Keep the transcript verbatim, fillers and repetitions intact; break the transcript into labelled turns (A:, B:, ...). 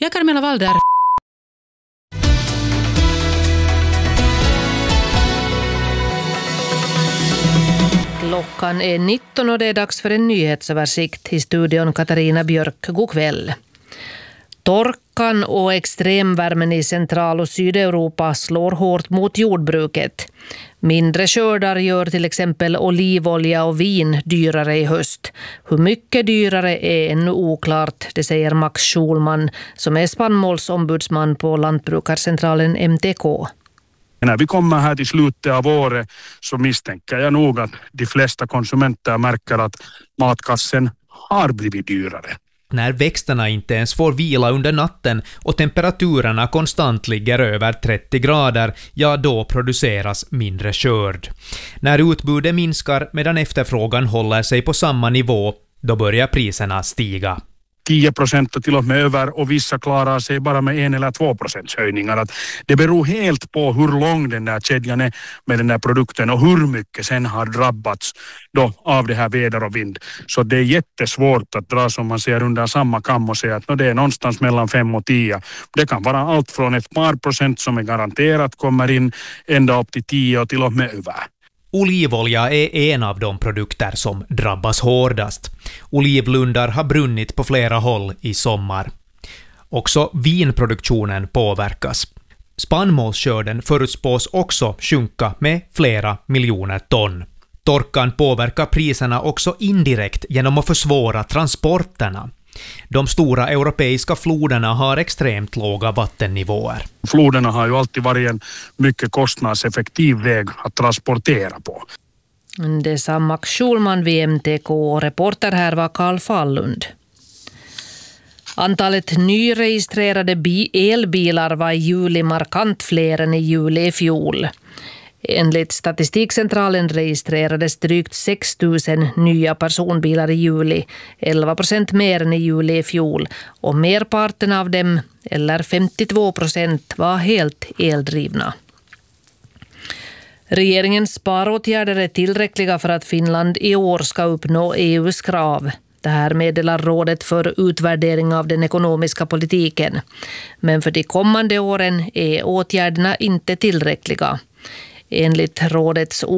A: Jag Carmela Walder. Klockan är nitton och det är dags för en nyhetsöversikt. I studion Katarina Björk. God kväll. Torkan och extremvärmen i Central- och Sydeuropa slår hårt mot jordbruket. Mindre skördar gör till exempel olivolja och vin dyrare i höst. Hur mycket dyrare är ännu oklart, det säger Max Schulman som är spannmålsombudsman på Lantbrukarcentralen M T K.
B: När vi kommer här till slutet av året så misstänker jag nog att de flesta konsumenter märker att matkassen har blivit dyrare.
C: När växterna inte ens får vila under natten och temperaturerna konstant ligger över trettio grader, ja då produceras mindre skörd. När utbudet minskar medan efterfrågan håller sig på samma nivå, då börjar priserna stiga.
B: tio procent och till och med över och vissa klarar sig bara med en eller två procents höjningar. Att det beror helt på hur lång den där kedjan är med den där produkten och hur mycket sen har drabbats då av det här väder och vind. Så det är jättesvårt att dra som man ser under samma kam och säga att det är någonstans mellan fem och tio. Det kan vara allt från ett par procent som är garanterat kommer in ända upp till tio och till och med över.
C: Olivolja är en av de produkter som drabbas hårdast. Olivlundar har brunnit på flera håll i sommar. Också vinproduktionen påverkas. Spannmålsskörden förutspås också sjunka med flera miljoner ton. Torkan påverkar priserna också indirekt genom att försvåra transporterna. De stora europeiska floderna har extremt låga vattennivåer.
B: Floderna har ju alltid varit en mycket kostnadseffektiv väg att transportera på.
A: Det sa Max Schulman vid M T K och reporter här var Karl Fallund. Antalet nyregistrerade elbilar var i juli markant fler än i juli i fjol. Enligt Statistikcentralen registrerades drygt sex tusen nya personbilar i juli, elva procent mer än i juli i fjol, och merparten av dem, eller femtiotvå procent, var helt eldrivna. Regeringens sparåtgärder är tillräckliga för att Finland i år ska uppnå E U:s krav. Det här meddelar rådet för utvärdering av den ekonomiska politiken. Men för de kommande åren är åtgärderna inte tillräckliga. Enligt rådets